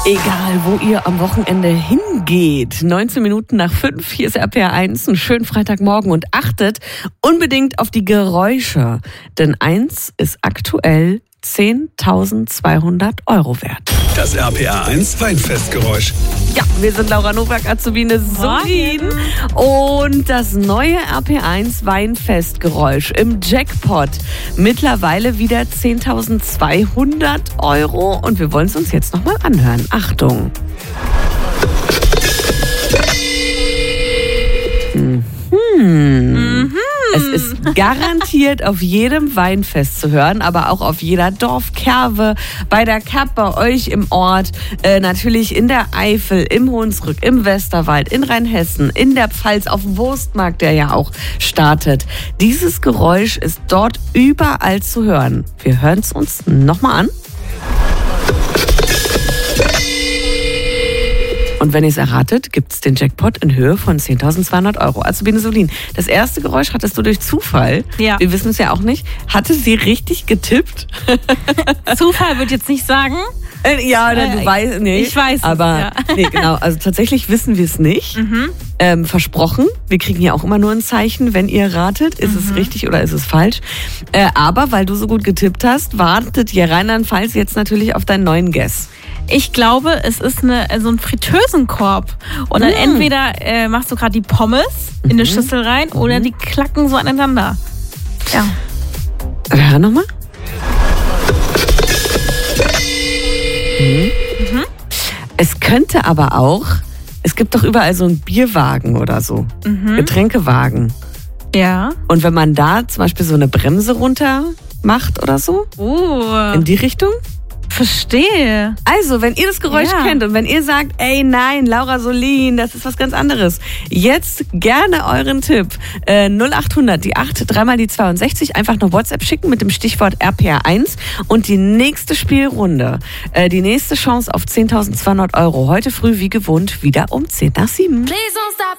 Egal, wo ihr am Wochenende hingeht. 19 Minuten nach 5, hier ist RPR 1, einen schönen Freitagmorgen und achtet unbedingt auf die Geräusche. Denn 1 ist aktuell 10.200 € wert. Das RPR 1 Weinfestgeräusch. Ja, wir sind Laura Nowak, Azubine Solin. Und das neue RPR 1 Weinfestgeräusch im Jackpot. Mittlerweile wieder 10.200 €. Und wir wollen es uns jetzt nochmal anhören. Achtung. Es ist garantiert auf jedem Weinfest zu hören, aber auch auf jeder Dorfkerwe, bei der Kapp, bei euch im Ort, natürlich in der Eifel, im Hunsrück, im Westerwald, in Rheinhessen, in der Pfalz, auf dem Wurstmarkt, der ja auch startet. Dieses Geräusch ist dort überall zu hören. Wir hören es uns nochmal an. Und wenn ihr es erratet, gibt es den Jackpot in Höhe von 10.200 €. Azubine Solin, das erste Geräusch hattest du durch Zufall. Ja. Wir wissen es ja auch nicht. Hatte sie richtig getippt? Zufall würde ich jetzt nicht sagen. Ja, du weißt nicht. Ich weiß es, aber ja. Nee, genau. Also tatsächlich wissen wir es nicht. Versprochen. Wir kriegen ja auch immer nur ein Zeichen, wenn ihr ratet, ist es richtig oder ist es falsch. Aber weil du so gut getippt hast, wartet hier Rheinland-Pfalz jetzt natürlich auf deinen neuen Guess. Ich glaube, es ist so ein Fritteusenkorb. Und dann entweder machst du gerade die Pommes in eine Schüssel rein oder die klacken so aneinander. Ja. Hör nochmal. Es könnte aber auch, es gibt doch überall so einen Bierwagen oder so, Getränkewagen. Ja. Und wenn man da zum Beispiel so eine Bremse runter macht oder so, in die Richtung. Verstehe. Also, wenn ihr das Geräusch kennt und wenn ihr sagt, ey nein, Laura Solin, das ist was ganz anderes, jetzt gerne euren Tipp. 0800, die 8, 3 die 62, einfach eine WhatsApp schicken mit dem Stichwort RPR 1 und die nächste Spielrunde, die nächste Chance auf 10.200 €. Heute früh wie gewohnt wieder um 6:50.